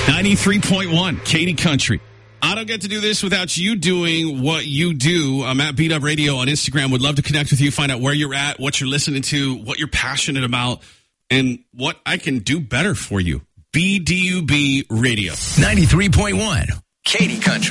93.1, Katy Country. I don't get to do this without you doing what you do. I'm at Beat Up Radio on Instagram. Would love to connect with you, find out where you're at, what you're listening to, what you're passionate about, and what I can do better for you. BDUB Radio. 93.1, Katy Country.